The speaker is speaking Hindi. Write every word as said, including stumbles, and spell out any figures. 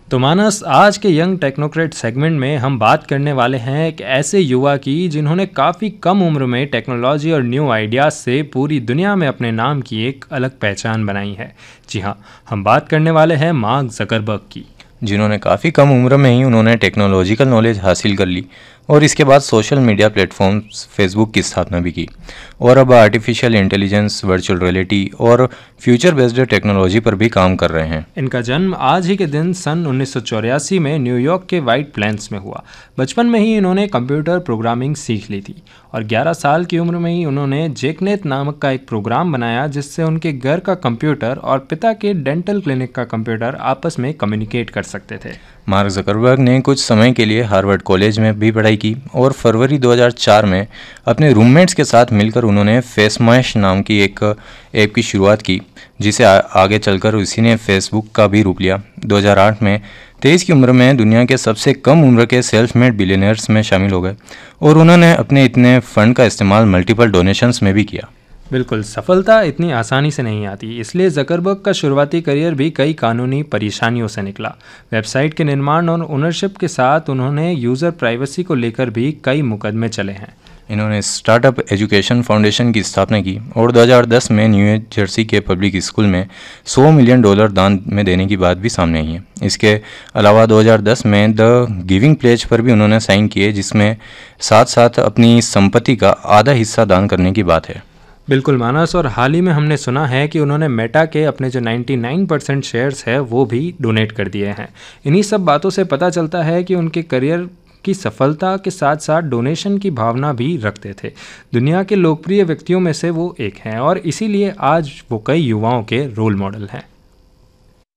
तो मानस, आज के यंग टेक्नोक्रेट सेगमेंट में हम बात करने वाले हैं एक ऐसे युवा की जिन्होंने काफ़ी कम उम्र में टेक्नोलॉजी और न्यू आइडियाज़ से पूरी दुनिया में अपने नाम की एक अलग पहचान बनाई है। जी हाँ, हम बात करने वाले हैं मार्क ज़करबर्ग की, जिन्होंने काफ़ी कम उम्र में ही उन्होंने टेक्नोलॉजिकल नॉलेज हासिल कर ली और इसके बाद सोशल मीडिया प्लेटफॉर्म्स फेसबुक की स्थापना भी की और अब आर्टिफिशियल इंटेलिजेंस, वर्चुअल रियलिटी और फ्यूचर बेस्ड टेक्नोलॉजी पर भी काम कर रहे हैं। इनका जन्म आज ही के दिन सन उन्नीस सौ चौरासी में न्यूयॉर्क के वाइट प्लेन्स में हुआ। बचपन में ही इन्होंने कंप्यूटर प्रोग्रामिंग सीख ली थी और ग्यारह साल की उम्र में ही उन्होंने जेकनेट नामक का एक प्रोग्राम बनाया जिससे उनके घर का कंप्यूटर और पिता के डेंटल क्लिनिक का कंप्यूटर आपस में कम्युनिकेट कर सकते थे। मार्क ज़करबर्ग ने कुछ समय के लिए हार्वर्ड कॉलेज में भी पढ़ाई की और फरवरी दो हज़ार चार में अपने रूममेट्स के साथ मिलकर उन्होंने फेसमैश नाम की एक ऐप की शुरुआत की, जिसे आ, आगे चलकर उसी ने फेसबुक का भी रूप लिया। दो हज़ार आठ में तेईस की उम्र में दुनिया के सबसे कम उम्र के सेल्फ मेड बिलियनर्स में शामिल हो गए और उन्होंने अपने इतने फंड का इस्तेमाल मल्टीपल डोनेशंस में भी किया। बिल्कुल, सफलता इतनी आसानी से नहीं आती, इसलिए ज़करबर्ग का शुरुआती करियर भी कई कानूनी परेशानियों से निकला। वेबसाइट के निर्माण और ओनरशिप के साथ उन्होंने यूज़र प्राइवेसी को लेकर भी कई मुकदमे चले हैं। इन्होंने स्टार्टअप एजुकेशन फाउंडेशन की स्थापना की और दो हज़ार दस में न्यू जर्सी के पब्लिक स्कूल में सौ मिलियन डॉलर दान में देने की बात भी सामने आई है। इसके अलावा दो हज़ार दस में द गिविंग प्लेज पर भी उन्होंने साइन किए, जिसमें साथ साथ अपनी संपत्ति का आधा हिस्सा दान करने की बात है। बिल्कुल मानस, और हाल ही में हमने सुना है कि उन्होंने मेटा के अपने जो निन्यानवे परसेंट शेयर्स है वो भी डोनेट कर दिए हैं। इन्हीं सब बातों से पता चलता है कि उनके करियर की सफलता के साथ साथ डोनेशन की भावना भी रखते थे। दुनिया के लोकप्रिय व्यक्तियों में से वो एक हैं और इसीलिए आज वो कई युवाओं के रोल मॉडल हैं।